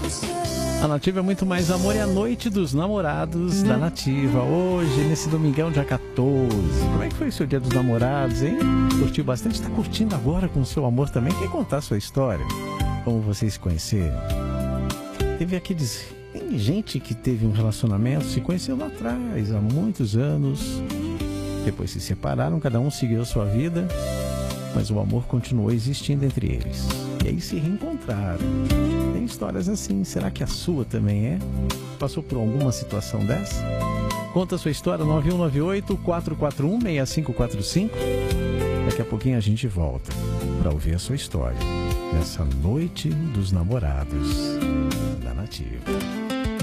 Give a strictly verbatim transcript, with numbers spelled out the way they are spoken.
A Nativa é muito mais amor, é a noite dos namorados da Nativa. Hoje, nesse domingão, dia quatorze. Como é que foi o seu dia dos namorados, hein? Curtiu bastante? Está curtindo agora com o seu amor também? Quer contar a sua história? Como vocês se conheceram? Teve aqueles... Tem gente que teve um relacionamento, se conheceu lá atrás, há muitos anos. Depois se separaram, cada um seguiu a sua vida, mas o amor continuou existindo entre eles. E aí se reencontraram. Tem histórias assim. Será que a sua também é? Passou por alguma situação dessa? Conta a sua história, nove um nove oito, quatro quatro um, seis cinco quatro cinco. Daqui a pouquinho a gente volta para ouvir a sua história nessa noite dos namorados da Nativa.